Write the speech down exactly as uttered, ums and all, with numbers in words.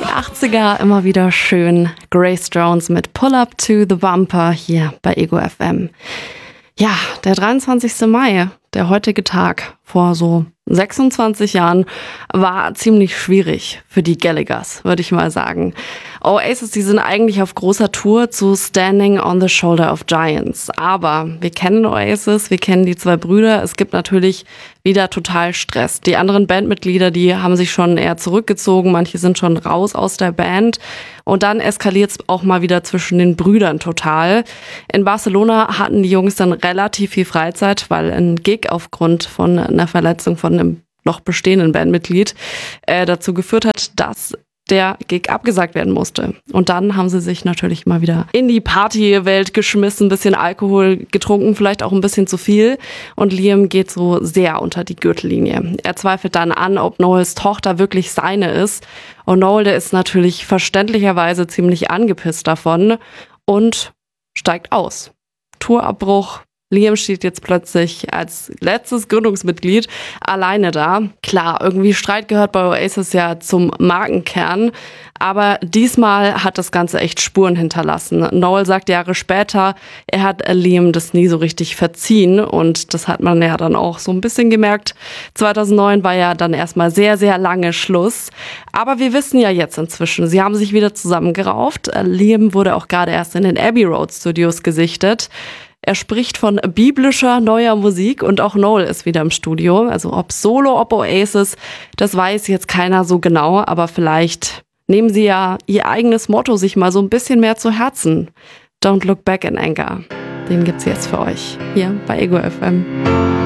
Die achtziger immer wieder schön. Grace Jones mit Pull Up to the Bumper hier bei Ego F M. Ja, der dreiundzwanzigster Mai, der heutige Tag vor so sechsundzwanzig Jahren, war ziemlich schwierig für die Gallaghers, würde ich mal sagen. Oasis, die sind eigentlich auf großer Tour zu Standing on the Shoulder of Giants. Aber wir kennen Oasis, wir kennen die zwei Brüder. Es gibt natürlich wieder total Stress. Die anderen Bandmitglieder, die haben sich schon eher zurückgezogen. Manche sind schon raus aus der Band. Und dann eskaliert es auch mal wieder zwischen den Brüdern total. In Barcelona hatten die Jungs dann relativ viel Freizeit, weil ein Gig aufgrund von einer Verletzung von einem noch bestehenden Bandmitglied äh, dazu geführt hat, dass der Gig abgesagt werden musste. Und dann haben sie sich natürlich mal wieder in die Partywelt geschmissen, ein bisschen Alkohol getrunken, vielleicht auch ein bisschen zu viel. Und Liam geht so sehr unter die Gürtellinie. Er zweifelt dann an, ob Noels Tochter wirklich seine ist. Und Noel, der ist natürlich verständlicherweise ziemlich angepisst davon und steigt aus. Tourabbruch. Liam steht jetzt plötzlich als letztes Gründungsmitglied alleine da. Klar, irgendwie Streit gehört bei Oasis ja zum Markenkern, aber diesmal hat das Ganze echt Spuren hinterlassen. Noel sagt Jahre später, er hat Liam das nie so richtig verziehen und das hat man ja dann auch so ein bisschen gemerkt. zweitausendneun war ja dann erstmal sehr, sehr lange Schluss, aber wir wissen ja jetzt inzwischen, sie haben sich wieder zusammengerauft. Liam wurde auch gerade erst in den Abbey Road Studios gesichtet. Er spricht von biblischer neuer Musik und auch Noel ist wieder im Studio. Also ob Solo, ob Oasis, das weiß jetzt keiner so genau, aber vielleicht nehmen sie ja ihr eigenes Motto sich mal so ein bisschen mehr zu Herzen. Don't look back in anger. Den gibt's jetzt für euch hier bei Ego F M.